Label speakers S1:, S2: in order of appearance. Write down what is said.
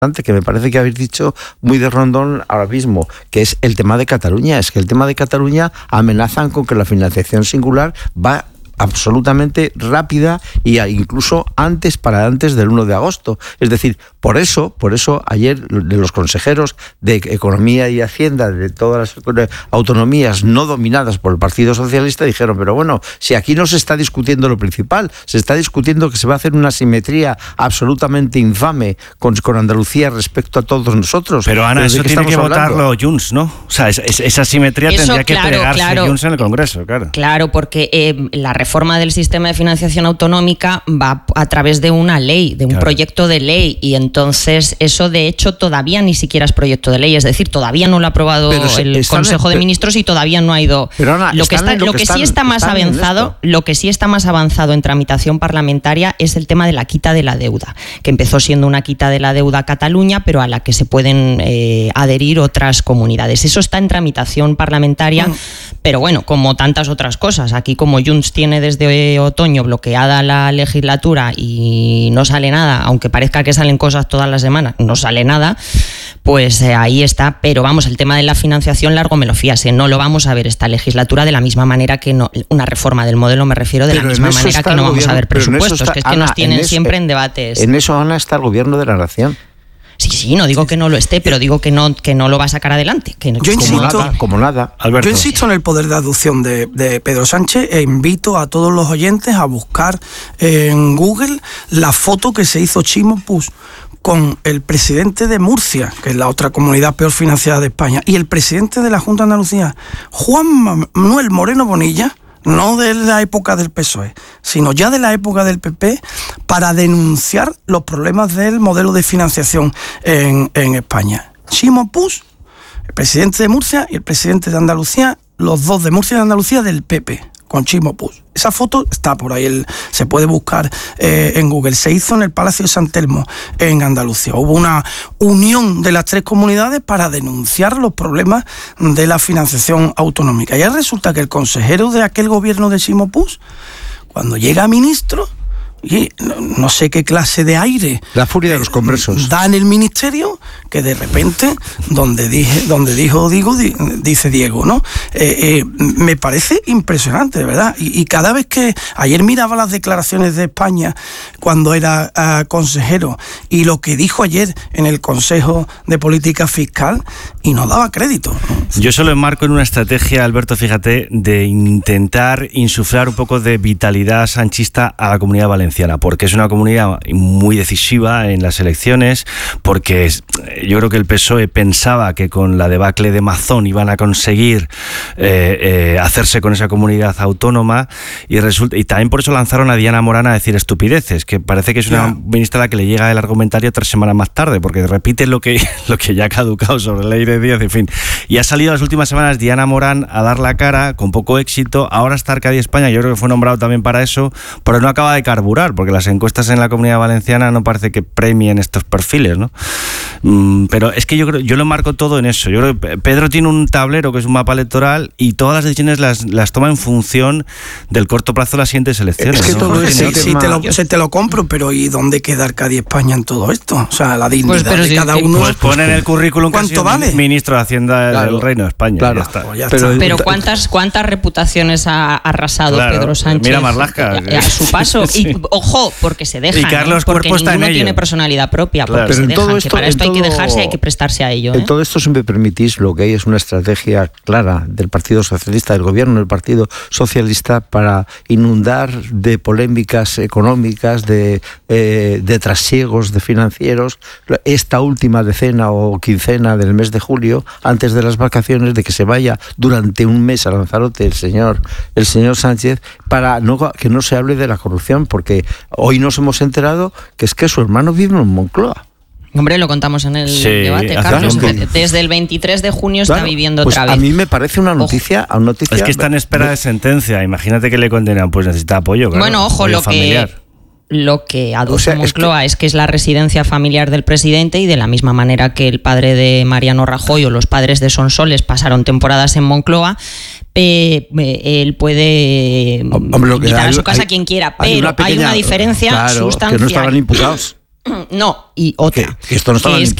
S1: que me parece que habéis dicho muy de rondón ahora mismo, que es el tema de Cataluña. Es que el tema de Cataluña amenazan con que la financiación singular va absolutamente rápida y incluso antes del 1 de agosto. Es decir, por eso ayer los consejeros de Economía y Hacienda de todas las autonomías no dominadas por el Partido Socialista dijeron, pero bueno, si aquí no se está discutiendo lo principal, se está discutiendo que se va a hacer una asimetría absolutamente infame con Andalucía respecto a todos nosotros.
S2: Pero Ana, eso tiene que votarlo Junts, ¿no? O sea, esa asimetría tendría que plegarse Junts en el Congreso, claro.
S3: Claro, porque la reforma del sistema de financiación autonómica va a través de una ley, de un proyecto de ley, y entonces eso de hecho todavía ni siquiera es proyecto de ley, es decir, todavía no lo ha aprobado el Consejo de Ministros y todavía no ha ido.
S1: Pero Ana,
S3: lo que sí está más avanzado en tramitación parlamentaria es el tema de la quita de la deuda, que empezó siendo una quita de la deuda a Cataluña, pero a la que se pueden adherir otras comunidades. Eso está en tramitación parlamentaria, pero bueno, como tantas otras cosas, aquí como Junts tiene desde otoño bloqueada la legislatura y no sale nada, aunque parezca que salen cosas todas las semanas, no sale nada, pues ahí está. Pero vamos, el tema de la financiación largo me lo fíase, no lo vamos a ver esta legislatura de la misma manera que no, una reforma del modelo me refiero, de la misma manera que no vamos a ver presupuestos, que es que nos tienen siempre en debates.
S1: En eso, Ana, está el gobierno de la nación.
S3: Sí, no digo que no lo esté, pero digo que no lo va a sacar adelante.
S4: Yo insisto,
S1: como nada.
S4: Alberto. Yo insisto en el poder de aducción de Pedro Sánchez e invito a todos los oyentes a buscar en Google la foto que se hizo Chimo Puig con el presidente de Murcia, que es la otra comunidad peor financiada de España, y el presidente de la Junta de Andalucía, Juan Manuel Moreno Bonilla, no de la época del PSOE, sino ya de la época del PP, para denunciar los problemas del modelo de financiación en España. Chimo Puig, el presidente de Murcia, y el presidente de Andalucía, los dos de Murcia y de Andalucía del PP, con Chimo Puig. Esa foto está por ahí, se puede buscar en Google. Se hizo en el Palacio de San Telmo, en Andalucía. Hubo una unión de las tres comunidades para denunciar los problemas de la financiación autonómica. Y ahí resulta que el consejero de aquel gobierno de Chimo Puig, cuando llega a ministro, y no sé qué clase de aire,
S1: la furia de los conversos,
S4: da en el ministerio, que de repente donde dice Diego, ¿no? Me parece impresionante, de verdad. Y cada vez que ayer miraba las declaraciones de España cuando era consejero, y lo que dijo ayer en el Consejo de Política Fiscal, y no daba crédito.
S2: Yo solo enmarco en una estrategia, Alberto, fíjate, de intentar insuflar un poco de vitalidad sanchista a la Comunidad Valenciana, porque es una comunidad muy decisiva en las elecciones, porque yo creo que el PSOE pensaba que con la debacle de Mazón iban a conseguir hacerse con esa comunidad autónoma, y también por eso lanzaron a Diana Morán a decir estupideces, que parece que es una ministra a la que le llega el argumentario 3 semanas más tarde, porque repite lo que ya ha caducado sobre la ley de Díaz, en fin. Y ha salido las últimas semanas Diana Morán a dar la cara, con poco éxito. Ahora está Arcadia España, yo creo que fue nombrado también para eso, pero no acaba de carburar, porque las encuestas en la Comunidad Valenciana no parece que premien estos perfiles, ¿no? Pero es que yo lo marco todo en eso. Yo creo que Pedro tiene un tablero que es un mapa electoral, y todas las decisiones las toma en función del corto plazo de las siguientes elecciones.
S4: Es que todo se te lo compro, pero ¿y dónde queda Arcadia España en todo esto? O sea, la dignidad de cada uno.
S2: Pues pone en el currículum
S4: ¿cuánto vale?
S2: Ministro de Hacienda del Reino de España.
S1: Claro,
S2: ya está.
S1: Pues
S3: pero ¿cuántas reputaciones ha arrasado Pedro Sánchez?
S2: Mira Marlaska.
S3: A su paso. Sí. Y ojo, porque se dejan.
S2: Y Carlos
S3: porque
S2: Cuerpo está en
S3: ninguno
S2: ello.
S3: Tiene personalidad propia,
S2: Claro.
S3: porque
S1: Pero
S3: se
S1: en todo
S3: dejan.
S1: esto,
S3: Que para esto hay que dejarse, hay que prestarse a ello.
S1: En todo esto, si me permitís, lo que hay es una estrategia clara del Partido Socialista, del gobierno del Partido Socialista, para inundar de polémicas económicas, de trasiegos de financieros, esta última decena o quincena del mes de julio, antes de las vacaciones, de que se vaya durante un mes a Lanzarote el señor Sánchez, para que no se hable de la corrupción, porque hoy nos hemos enterado que es que su hermano vive en Moncloa.
S3: Hombre, lo contamos en el debate, Carlos. Desde el 23 de junio está viviendo otra vez.
S1: A mí me parece una noticia.
S2: Es que está en espera de sentencia. Imagínate que le condenan, pues necesita apoyo. Claro,
S3: bueno, ojo, lo que aduce Moncloa es que es la residencia familiar del presidente, y de la misma manera que el padre de Mariano Rajoy o los padres de Sonsoles pasaron temporadas en Moncloa, él puede invitar a su casa a quien quiera, pero hay una diferencia sustancial.
S1: Que no estaban imputados.
S3: No, y otra.
S1: Que esto no estaba
S3: que es